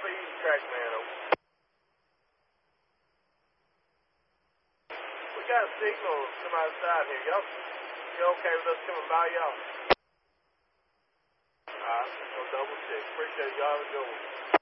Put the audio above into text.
LVE TrackMan, over. We got a signal from outside here. You okay with us coming by y'all? Alright, we'll double check. Appreciate y'all. Have a good one.